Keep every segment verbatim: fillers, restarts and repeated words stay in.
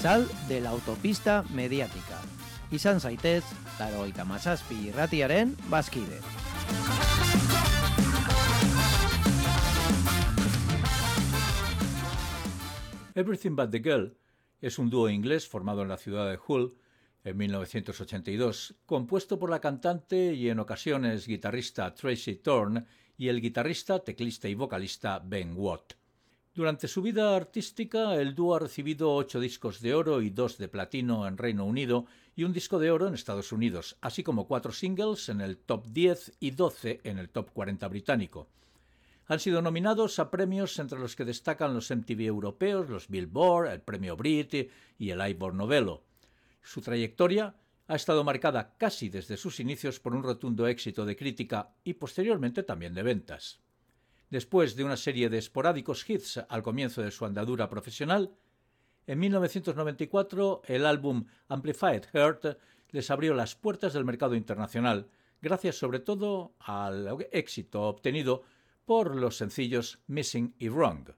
Sal de la autopista mediática. Izan zaitez, laurogeita hamazazpi irratiaren bazkide. Everything But the Girl es un dúo inglés formado en la ciudad de Hull en mil novecientos ochenta y dos, compuesto por la cantante y en ocasiones guitarrista Tracy Thorn y el guitarrista, teclista y vocalista Ben Watt. Durante su vida artística, el dúo ha recibido ocho discos de oro y dos de platino en Reino Unido y un disco de oro en Estados Unidos, así como cuatro singles en el top diez y doce en el top cuarenta británico. Han sido nominados a premios entre los que destacan los M T V europeos, los Billboard, el Premio Brit y el Ivor Novello. Su trayectoria ha estado marcada casi desde sus inicios por un rotundo éxito de crítica y posteriormente también de ventas. Después de una serie de esporádicos hits al comienzo de su andadura profesional, en mil novecientos noventa y cuatro el álbum Amplified Heart les abrió las puertas del mercado internacional, gracias sobre todo al éxito obtenido por los sencillos Missing y Wrong.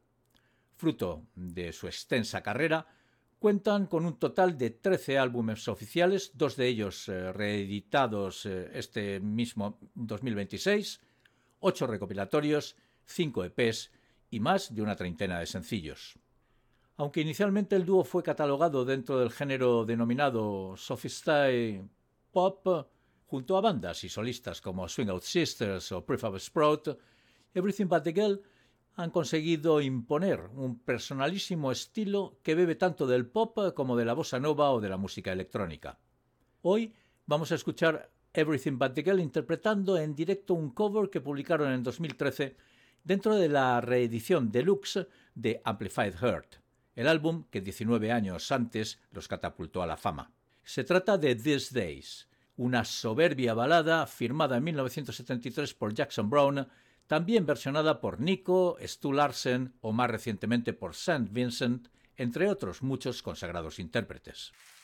Fruto de su extensa carrera, cuentan con un total de trece álbumes oficiales, dos de ellos eh, reeditados eh, este mismo dos mil veintiséis, ocho recopilatorios, cinco E Pes y más de una treintena de sencillos. Aunque inicialmente el dúo fue catalogado dentro del género denominado Sophistry Pop, junto a bandas y solistas como Swing Out Sisters o Prefab Sprout, Everything But the Girl han conseguido imponer un personalísimo estilo que bebe tanto del pop como de la bossa nova o de la música electrónica. Hoy vamos a escuchar Everything But the Girl interpretando en directo un cover que publicaron en dos mil trece dentro de la reedición deluxe de Amplified Heart, el álbum que diecinueve años antes los catapultó a la fama. Se trata de These Days, una soberbia balada firmada en mil novecientos setenta y tres por Jackson Browne, también versionada por Nico, Stu Larsen o más recientemente por Saint Vincent, entre otros muchos consagrados intérpretes.